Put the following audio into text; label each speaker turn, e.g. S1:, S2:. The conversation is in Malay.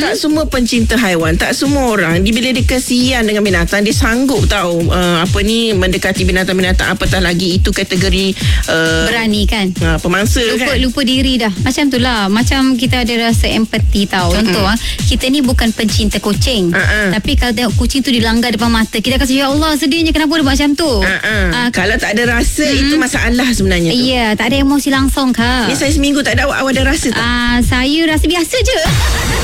S1: Tak semua pencinta haiwan, tak semua orang bila dia kasihan dengan binatang, dia sanggup tahu mendekati binatang-binatang, apatah lagi itu kategori
S2: berani kan,
S1: pemangsa
S2: lupa diri dah. Macam tu lah, macam kita ada rasa empati tahu. Contoh kita ni bukan pencinta kucing, tapi kalau tengok kucing tu dilanggar depan mata, kita akan ya Allah sedihnya, kenapa dia buat macam tu.
S1: Kalau tak ada rasa, itu masalah sebenarnya tu.
S2: Ya, tak ada emosi langsung Kak.
S1: Ni saya seminggu tak ada, awak ada rasa tak?
S2: Saya rasa biasa je.